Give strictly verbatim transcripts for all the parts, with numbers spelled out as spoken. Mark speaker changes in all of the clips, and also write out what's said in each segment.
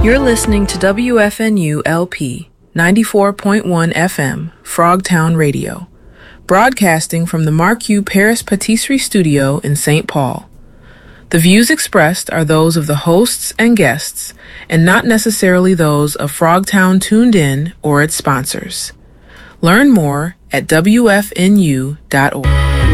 Speaker 1: You're listening to W F N U L P ninety-four point one F M, Frogtown Radio, broadcasting from the Marquis Paris Patisserie Studio in Saint Paul. The views expressed are those of the hosts and guests, and not necessarily those of Frogtown Tuned In or its sponsors. Learn more at W F N U dot org.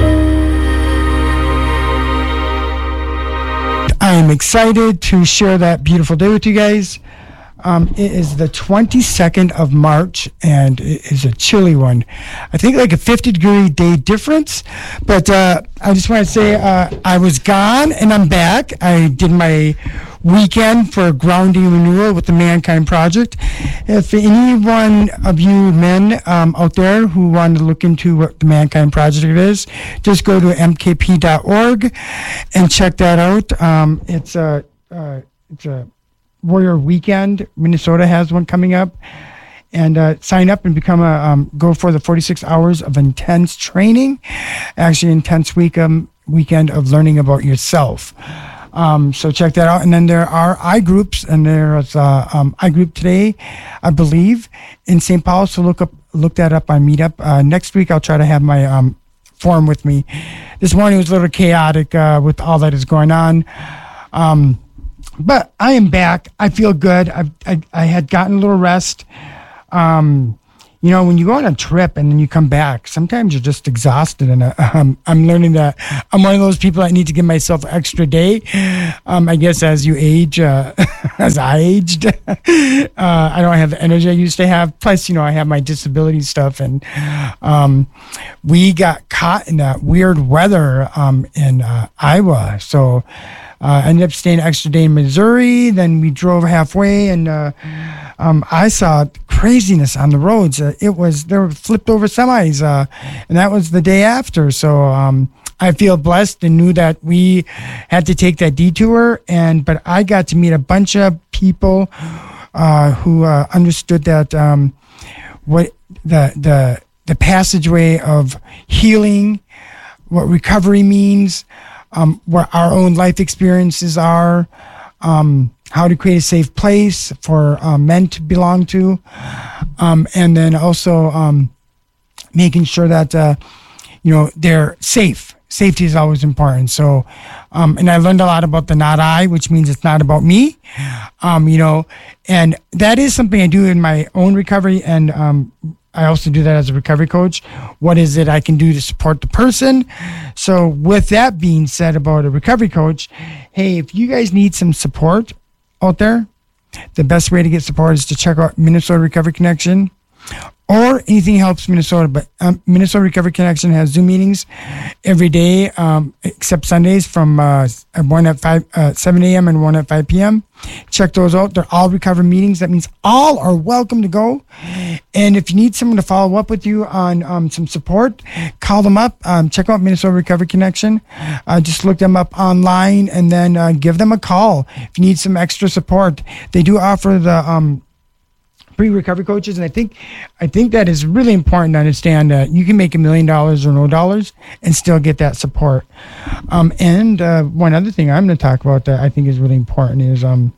Speaker 2: I am excited to share that beautiful day with you guys. Um, it is the twenty-second of March, and it is a chilly one. I think like a fifty degree day difference. But uh, I just want to say uh, I was gone, and I'm back. I did my weekend for grounding renewal with the Mankind Project. If any one of you men um, out there who want to look into what the Mankind Project is, just go to m k p dot org and check that out. Um, it's a uh, it's a Warrior Weekend. Minnesota has one coming up, and uh, sign up and become a um, go for the forty-six hours of intense training. Actually, intense week um, weekend of learning about yourself. Um, so check that out. And then there are iGroups, and there's uh, um, iGroup today, I believe, in Saint Paul. So look up, look that up on Meetup. Uh, next week, I'll try to have my um, forum with me. This morning was a little chaotic uh, with all that is going on. Um, but I am back. I feel good. I, I, I had gotten a little rest. Um, You know, when you go on a trip and then you come back, sometimes you're just exhausted. And uh, um, I'm learning that I'm one of those people that need to give myself an extra day. Um, I guess as you age, uh, as I aged, uh, I don't have the energy I used to have. Plus, you know, I have my disability stuff. And um, we got caught in that weird weather um, in uh, Iowa. So I uh, ended up staying an extra day in Missouri. Then we drove halfway, and uh, um, I saw craziness on the roads. Uh, it was, there were flipped over semis, uh, and that was the day after. So um, I feel blessed and knew that we had to take that detour. And but I got to meet a bunch of people uh, who uh, understood that um, what the the the passageway of healing, what recovery means. Um, what our own life experiences are, um, how to create a safe place for uh, men to belong to, um, and then also um, making sure that, uh, you know, they're safe. Safety is always important. So, um, and I learned a lot about the not I, which means it's not about me, um, you know, and that is something I do in my own recovery, and um, I also do that as a recovery coach. What is it I can do to support the person? So with that being said about a recovery coach, hey, if you guys need some support out there, the best way to get support is to check out Minnesota Recovery Connection or Anything Helps Minnesota. But um, Minnesota Recovery Connection has Zoom meetings every day, um, except Sundays from uh, one at five, uh, seven a.m. and one at five p.m. Check those out. They're all recovery meetings. That means all are welcome to go. And if you need someone to follow up with you on um, some support, call them up. Um, check out Minnesota Recovery Connection. Uh, just look them up online, and then uh, give them a call if you need some extra support. They do offer the um, pre-recovery coaches, and I think I think that is really important to understand that you can make a million dollars or no dollars and still get that support. Um, and uh, one other thing I'm going to talk about that I think is really important is um,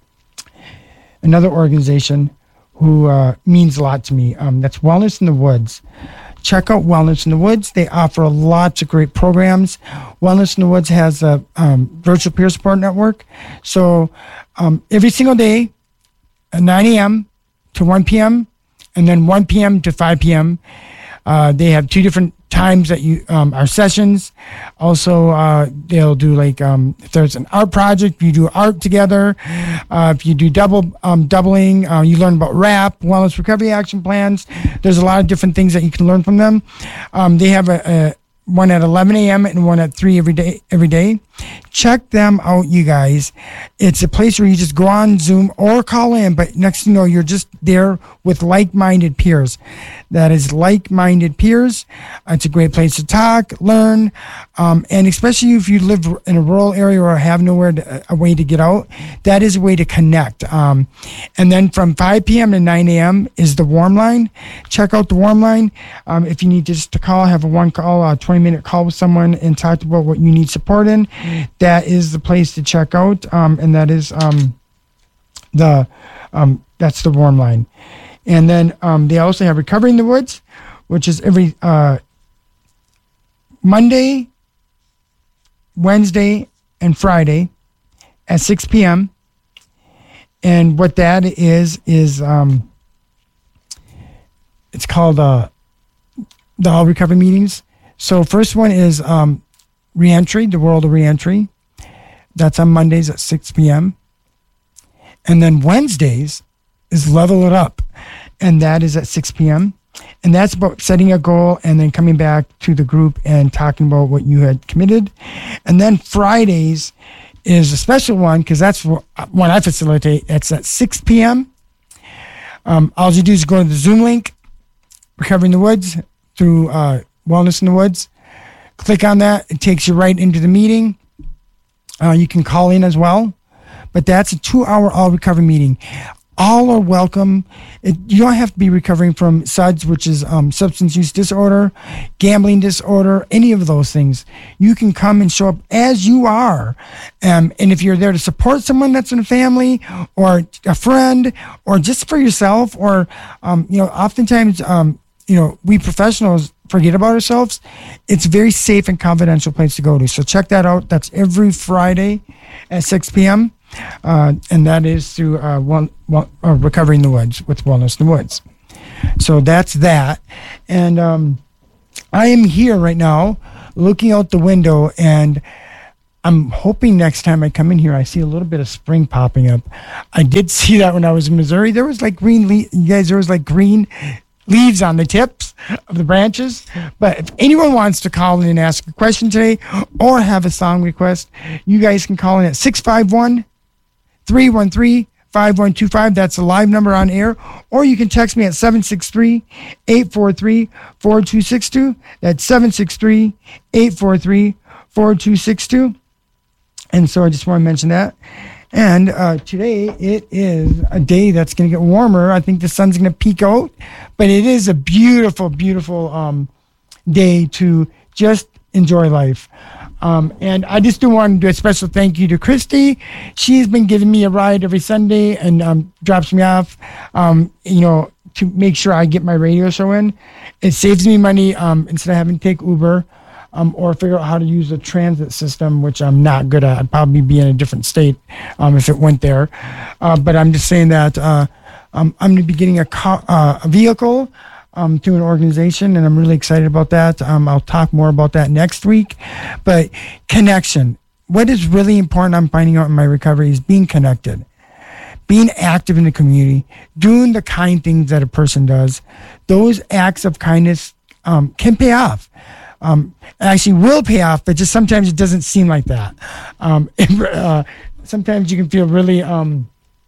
Speaker 2: another organization who uh, means a lot to me. Um, that's Wellness in the Woods. Check out Wellness in the Woods. They offer lots of great programs. Wellness in the Woods has a um, virtual peer support network. So um, every single day at nine a.m. to one p.m. and then one p.m. to five p.m. Uh, they have two different times that you um, are sessions. Also, uh, they'll do like um, if there's an art project, you do art together. Uh, if you do double um, doubling, uh, you learn about RAP, Wellness Recovery Action Plans. There's a lot of different things that you can learn from them. Um, they have a, a one at eleven a.m. and one at three every day. Every day. Check them out, you guys. It's a place where you just go on Zoom or call in, but next thing you know, you're just there with like-minded peers. That is like-minded peers. It's a great place to talk, learn, um, and especially if you live in a rural area or have nowhere to, a way to get out, that is a way to connect. Um, and then from five p.m. to nine a.m. is the warm line. Check out the warm line. Um, if you need just to call, have a one call, a twenty-minute call with someone and talk about what you need support in, that is the place to check out. Um, and that is um, the um, that's the warm line. And then um, they also have Recovery in the Woods, which is every uh, Monday, Wednesday, and Friday at six p.m. And what that is, is um, it's called uh, the All Recovery Meetings. So first one is um, Reentry, the World of Reentry. That's on Mondays at six p.m. And then Wednesdays is Level It Up. And that is at six p.m. And that's about setting a goal and then coming back to the group and talking about what you had committed. And then Fridays is a special one because that's one I facilitate. It's at six p.m. Um, all you do is go to the Zoom link, Recovery in the Woods, through uh, Wellness in the Woods. Click on that. It takes you right into the meeting. Uh, you can call in as well. But that's a two-hour all-recovery meeting. All are welcome. It, you don't have to be recovering from S U D S, which is um, substance use disorder, gambling disorder, any of those things. You can come and show up as you are. Um, and if you're there to support someone that's in a family or a friend or just for yourself, or, um, you know, oftentimes, um, you know, we professionals forget about ourselves. It's a very safe and confidential place to go to. So check that out. That's every Friday at six p.m. Uh, and that is through uh, one, one, uh, Recovery in the Woods with Wellness in the Woods. So that's that. And um, I am here right now looking out the window, and I'm hoping next time I come in here, I see a little bit of spring popping up. I did see that when I was in Missouri. There was like green, le- you guys, there was like green leaves on the tips of the branches. But if anyone wants to call in and ask a question today or have a song request, you guys can call in at six five one, three one three, five one two five. That's a live number on air. Or you can text me at seven six three, eight four three, four two six two. That's seven six three, eight four three, four two six two. And so I just want to mention that. And uh, today it is a day that's going to get warmer. I think the sun's going to peek out. But it is a beautiful, beautiful um, day to just enjoy life. Um, and I just do want to do a special thank you to Christy. She's been giving me a ride every Sunday and um, drops me off, um, you know, to make sure I get my radio show in. It saves me money um, instead of having to take Uber um, or figure out how to use a transit system, which I'm not good at. I'd probably be in a different state um, if it went there. Uh, but I'm just saying that uh, um, I'm going to be getting a, car, uh, a vehicle Um, to an organization, and I'm really excited about that. Um, I'll talk more about that next week. But connection. What is really important I'm finding out in my recovery is being connected, being active in the community, doing the kind things that a person does. Those acts of kindness um, can pay off. Um, actually will pay off, but just sometimes it doesn't seem like that. Um, it, uh, sometimes you can feel really um,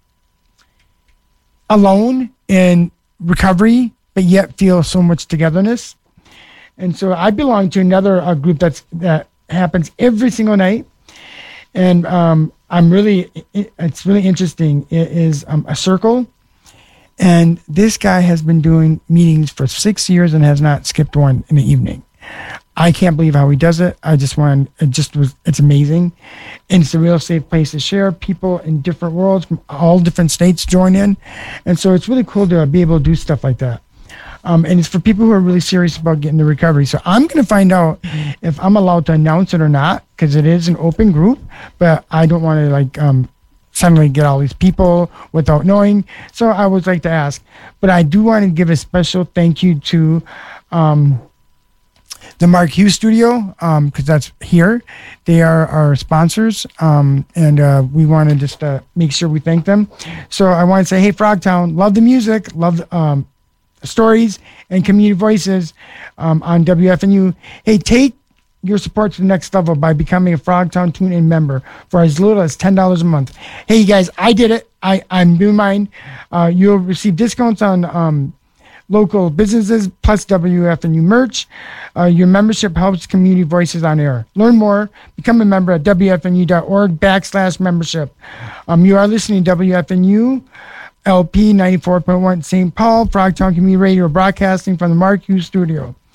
Speaker 2: alone in recovery, but yet feel so much togetherness. And so I belong to another uh, group that's that happens every single night. And um, I'm really, it, it's really interesting. It is um, a circle. And this guy has been doing meetings for six years and has not skipped one in the evening. I can't believe how he does it. I just want, it just was, it's amazing. And it's a real safe place to share. People in different worlds from all different states join in. And so it's really cool to be able to do stuff like that. Um, and it's for people who are really serious about getting the recovery. So I'm going to find out if I'm allowed to announce it or not, because it is an open group, but I don't want to like um, suddenly get all these people without knowing. So I would like to ask, but I do want to give a special thank you to um, the Mark Hughes Studio, because um, that's here. They are our sponsors, um, and uh, we want to just uh, make sure we thank them. So I want to say, hey, Frogtown, love the music, love the, um, stories and community voices um, on W F N U. Hey, take your support to the next level by becoming a Frogtown Tune-In member for as little as ten dollars a month. Hey, you guys, I did it. I, I'm doing mine. Uh, you'll receive discounts on um, local businesses plus W F N U merch. Uh, your membership helps community voices on air. Learn more. Become a member at W F N U dot org backslash membership. Um, you are listening to W F N U L P ninety-four point one Saint Paul, Frogtown Community Radio, broadcasting from the Mark Hughes Studio.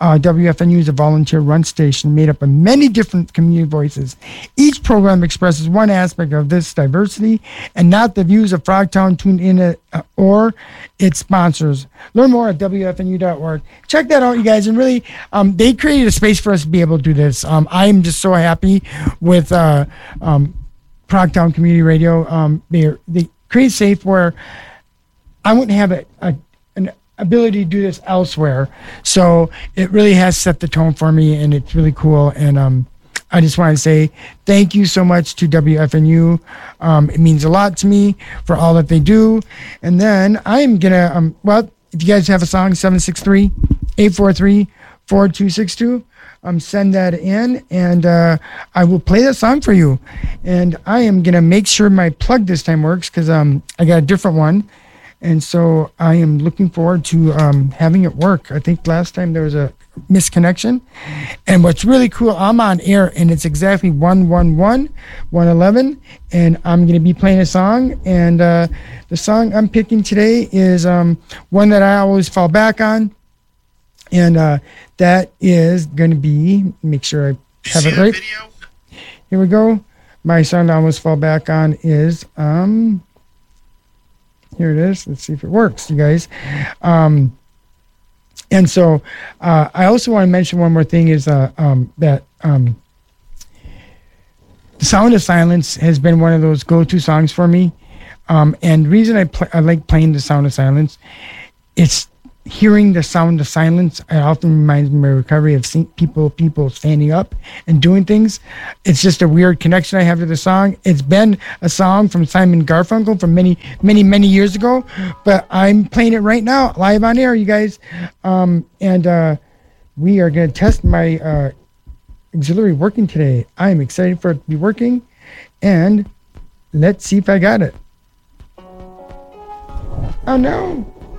Speaker 2: Uh, W F N U is a volunteer-run station made up of many different community voices. Each program expresses one aspect of this diversity and not the views of Frogtown tuned in at, uh, or its sponsors. Learn more at W F N U dot org. Check that out, you guys. And really, um, they created a space for us to be able to do this. Um, I'm just so happy with uh, um, Frogtown Community Radio. Um, they they create safe where I wouldn't have a, a an ability to do this elsewhere. So it really has set the tone for me, and it's really cool. And um, I just want to say thank you so much to W F N U. Um, it means a lot to me for all that they do. And then I'm going to, um, well, if you guys have a song, seven six three, eight four three, four two six two, um, send that in, and uh, I will play that song for you. And I am going to make sure my plug this time works because um, I got a different one. And so I am looking forward to um, having it work. I think last time there was a misconnection. And what's really cool, I'm on air, and it's exactly one one one, one eleven, and I'm going to be playing a song. And uh, the song I'm picking today is um, one that I always fall back on. And uh, that is going to be, make sure I have it right. Here we go. My song I always fall back on is... Um, Here it is. Let's see if it works, you guys. Um, and so uh, I also want to mention one more thing is uh, um, that um, The Sound of Silence has been one of those go-to songs for me. Um, and the reason I, pl- I like playing The Sound of Silence, it's hearing the sound of silence. It often reminds me of my recovery of seeing people, people standing up and doing things. It's just a weird connection I have to the song. It's been a song from Simon Garfunkel from many, many, many years ago, but I'm playing it right now, live on air, you guys. Um, and uh, we are going to test my uh, auxiliary working today. I'm excited for it to be working, and let's see if I got it. Oh no.